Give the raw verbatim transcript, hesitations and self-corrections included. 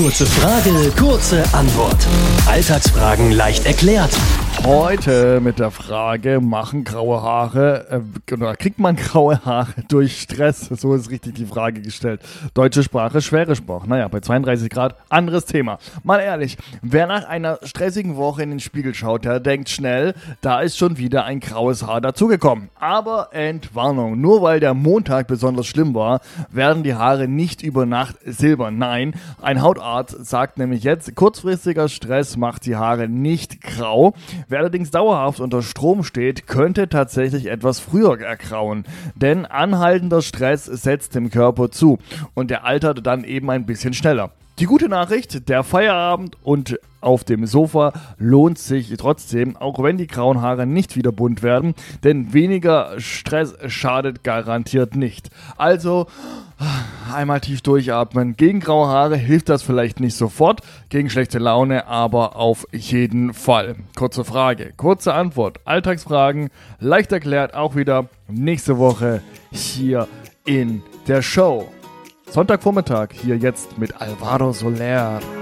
Kurze Frage, kurze Antwort. Alltagsfragen leicht erklärt. Heute mit der Frage, machen graue Haare, äh, oder kriegt man graue Haare durch Stress? So ist richtig die Frage gestellt. Deutsche Sprache, schwere Sprache. Naja, bei zweiunddreißig Grad, anderes Thema. Mal ehrlich, wer nach einer stressigen Woche in den Spiegel schaut, der denkt schnell, da ist schon wieder ein graues Haar dazugekommen. Aber Entwarnung, nur weil der Montag besonders schlimm war, werden die Haare nicht über Nacht silbern. Nein, ein Hautarzt sagt nämlich jetzt, kurzfristiger Stress macht die Haare nicht grau. Wer allerdings dauerhaft unter Strom steht, könnte tatsächlich etwas früher ergrauen. Denn anhaltender Stress setzt dem Körper zu und der altert dann eben ein bisschen schneller. Die gute Nachricht, der Feierabend und auf dem Sofa lohnt sich trotzdem, auch wenn die grauen Haare nicht wieder bunt werden, denn weniger Stress schadet garantiert nicht. Also einmal tief durchatmen. Gegen graue Haare hilft das vielleicht nicht sofort, gegen schlechte Laune aber auf jeden Fall. Kurze Frage, kurze Antwort, Alltagsfragen, leicht erklärt, auch wieder nächste Woche hier in der Show. Sonntagvormittag hier jetzt mit Alvaro Soler.